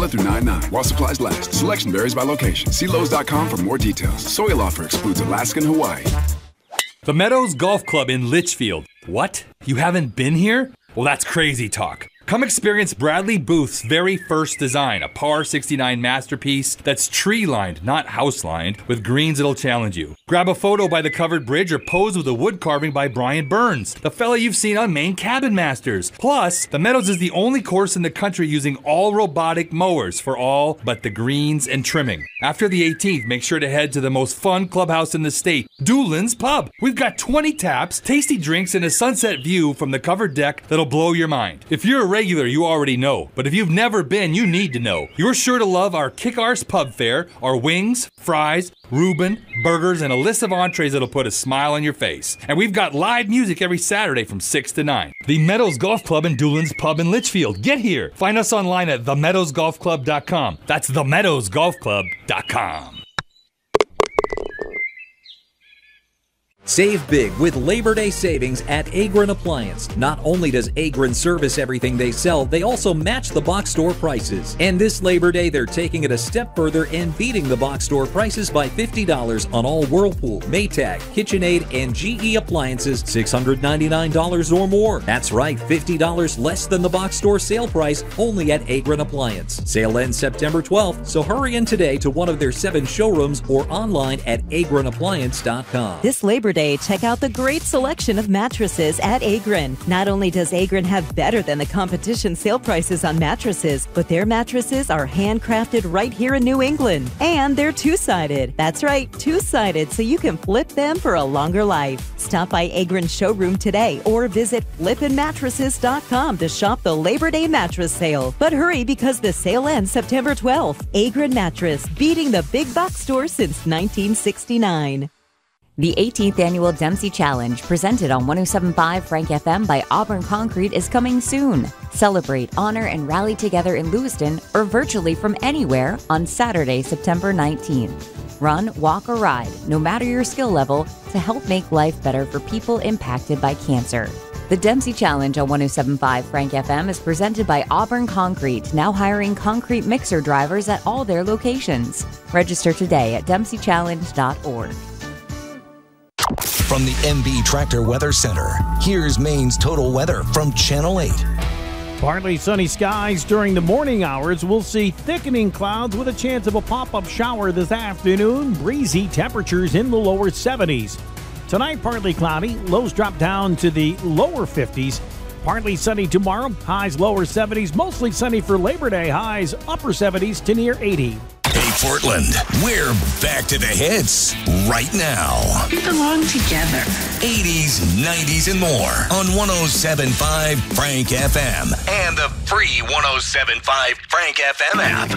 valid through 9/9 while supplies last. Selection varies by location. See Lowe's.com for more details. Soil offer excludes Alaska and Hawaii. The Meadows Golf Club in Litchfield. What? You haven't been here? Well, that's crazy talk. Come experience Bradley Booth's very first design, a par 69 masterpiece that's tree-lined, not house-lined, with greens that'll challenge you. Grab a photo by the covered bridge or pose with a wood carving by Brian Burns, the fella you've seen on Maine Cabin Masters. Plus, the Meadows is the only course in the country using all robotic mowers for all but the greens and trimming. After the 18th, make sure to head to the most fun clubhouse in the state, Doolin's Pub. We've got 20 taps, tasty drinks, and a sunset view from the covered deck that'll blow your mind. If you're a regular, you already know, but if you've never been, you need to know. You're sure to love our kick-arse pub fare, our wings, fries, Reuben, burgers, and a list of entrees that'll put a smile on your face. And we've got live music every Saturday from 6 to 9. The Meadows Golf Club in Doolin's Pub in Litchfield. Get here. Find us online at themeadowsgolfclub.com. That's themeadowsgolfclub.com. Save big with Labor Day savings at Agrin Appliance. Not only does Agrin service everything they sell, they also match the box store prices. And this Labor Day, they're taking it a step further and beating the box store prices by $50 on all Whirlpool, Maytag, KitchenAid, and GE appliances, $699 or more. That's right, $50 less than the box store sale price, only at Agrin Appliance. Sale ends September 12th, so hurry in today to one of their 7 showrooms or online at agrinappliance.com. This Labor Day, check out the great selection of mattresses at Agrin. Not only does Agrin have better than the competition sale prices on mattresses, but their mattresses are handcrafted right here in New England. And they're two-sided. That's right, two-sided, so you can flip them for a longer life. Stop by Agrin's showroom today or visit flippinmattresses.com to shop the Labor Day mattress sale. But hurry, because the sale ends September 12th. Agrin Mattress, beating the big box store since 1969. The 18th Annual Dempsey Challenge, presented on 107.5 Frank FM by Auburn Concrete, is coming soon. Celebrate, honor, and rally together in Lewiston or virtually from anywhere on Saturday, September 19th. Run, walk, or ride, no matter your skill level, to help make life better for people impacted by cancer. The Dempsey Challenge on 107.5 Frank FM is presented by Auburn Concrete, now hiring concrete mixer drivers at all their locations. Register today at dempseychallenge.org. From the MB Tractor Weather Center, here's Maine's total weather from Channel 8. Partly sunny skies during the morning hours. We'll see thickening clouds with a chance of a pop-up shower this afternoon. Breezy temperatures in the lower 70s. Tonight, partly cloudy. Lows drop down to the lower 50s. Partly sunny tomorrow. Highs lower 70s. Mostly sunny for Labor Day. Highs upper 70s to near 80. Hey, Portland, we're back to the hits right now. We belong together. 80s, 90s, and more on 107.5 Frank FM and the free 107.5 Frank FM app.